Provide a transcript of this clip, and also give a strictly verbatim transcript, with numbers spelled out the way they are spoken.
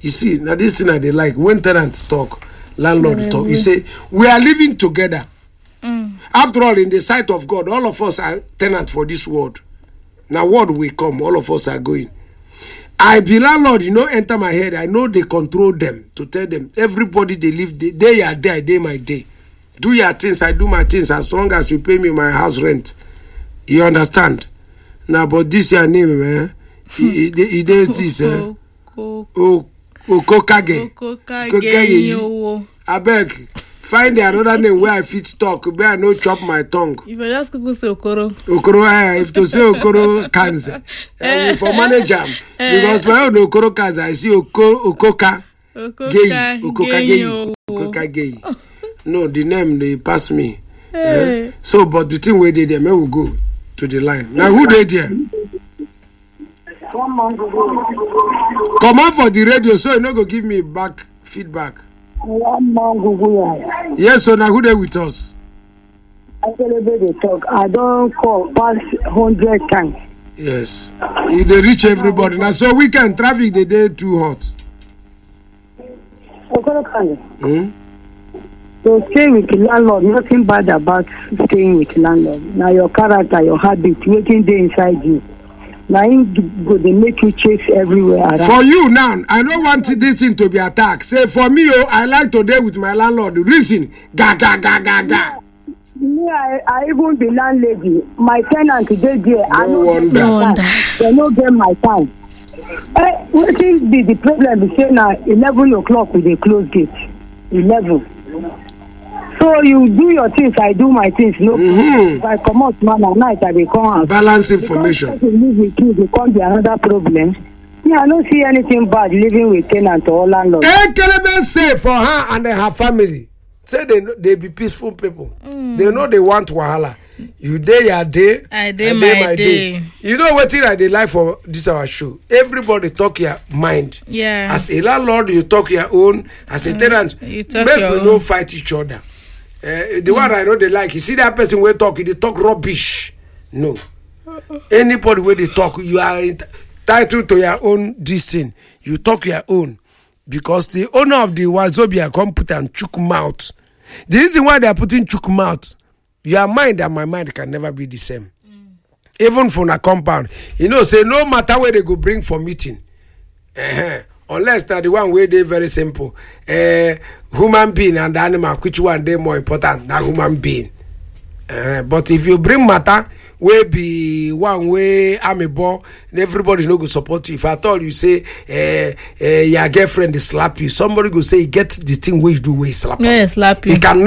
You see, now this thing I they like when tenants talk, landlord mm-hmm. talk. You say we are living together. Mm. After all, in the sight of God, all of us are tenants for this world. Now, world will come, all of us are going. I be landlord, you know, enter my head. I know they control them to tell them everybody they live. They, they are there, they my day. Do your things, I do my things. As long as you pay me my house rent, you understand. Now, but this your name, man. He he does this. Eh? Oh, oh, Kokage. Kokage. I beg. Find another name where I fit talk, where I no chop my tongue. If I just go say Okoro. Okoro, eh, if to say Okoro cancer, uh, for manager, because my own Okoro cancer, I see Oko, Okoka, Gay, Okoka Gay, Okoka Gay. No, the name they pass me. Hey. Uh, so, but the thing where they there, may we go to the line. Now, who they there? Come on for the radio, so you no go give me back feedback. Yes, so now who they with us? They talk. I don't call past hundred times. Yes, they reach everybody now. So weekend traffic the day too hot. Hmm? So stay with the landlord. Nothing bad about staying with the landlord. Now your character, your habit, waiting there inside you. Now go they make you chase everywhere around. For you now, I don't want this thing to be attacked. Say for me, oh, I like to deal with my landlord. Reason, ga ga ga ga ga. Me, I, I even be landlady. My tenant today there. No I don't wonder. get my time. They don't get my time. Eh, what is the the problem? Is say now eleven o'clock with a close gate. Eleven. So you do your things, I do my things. No, mm-hmm. If I come out man at night, I will come out. Balance information. Because if you live with you, there can't be another problem. Yeah, I don't see anything bad living with tenant or landlord. Hey, Kelebe say for her and her family, say they they be peaceful people. Mm. They know they want wahala. You day your day, I day my, my day. day. You know what thing I dey like for this our show? Everybody talk your mind. Yeah. As a landlord, you talk your own. As a mm. tenant, you talk make your we own. no fight each other. Uh, the mm. one I know they like, you see that person where talk, they talk rubbish. No. Anybody where they talk, you are entitled to your own this thing. You talk your own. Because the owner of the Wazobia come put and chook mouth. The reason why they are putting chook mouth, your mind and my mind can never be the same. Mm. Even for a compound. You know, say no matter where they go bring for meeting. Uh-huh. Unless that the one where they very simple. Uh, human being and animal, which one they more important than human being? Uh, but if you bring matter, where be one way I'm a boy, everybody no go support you. If I told you say uh, uh, your girlfriend slap you, somebody go say get the thing where you do where slap you. Yeah, slap you. He can